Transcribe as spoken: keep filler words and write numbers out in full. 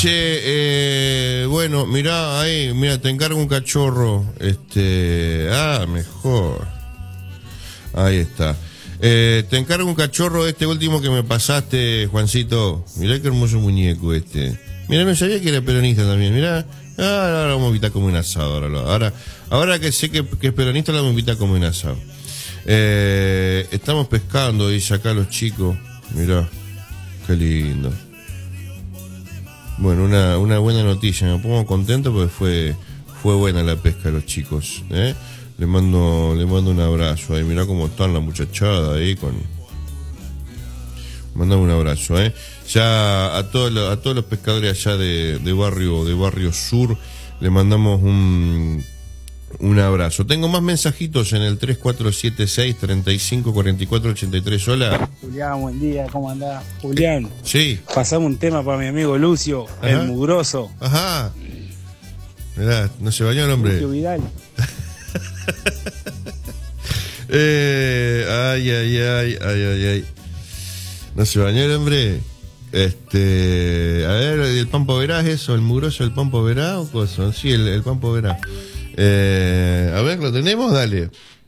Che, eh, bueno, mirá ahí, mira, te encargo un cachorro. Este, ah, mejor. Ahí está. Eh, te encargo un cachorro este último que me pasaste, Juancito. Mirá qué hermoso muñeco este. Mirá, no sabía que era peronista también. Mirá, ah, ahora lo vamos a invitar como un asado. Ahora, ahora, ahora que sé que, que es peronista, lo vamos a invitar como un asado. Eh, estamos pescando, dice acá los chicos. Mirá, qué lindo. Bueno, una, una buena noticia. Me pongo contento porque fue, fue buena la pesca de los chicos, ¿eh? Le mando, le mando un abrazo ahí. Mirá cómo están la muchachada ahí con. Mandame un abrazo, eh. Ya a todos los, a todos los pescadores allá de, de barrio, de barrio sur, le mandamos un, un abrazo. Tengo más mensajitos en el tres cuatro siete seis, treinta y cinco, cuarenta y cuatro, ochenta y tres. Hola. Julián, buen día, ¿cómo andás? Julián, sí. Pasamos un tema para mi amigo Lucio, ajá, el mugroso. Ajá. Mirá, no se bañó el hombre. Lucio Vidal. eh, ay, ay, ay, ay, ay, ay. No se bañó el hombre. Este, a ver, ¿el Pampo Verá es eso? ¿El mugroso del Pampo Verá o cosa? Sí, el, el Pampo Verá. Eh, a ver, ¿lo tenemos? Dale.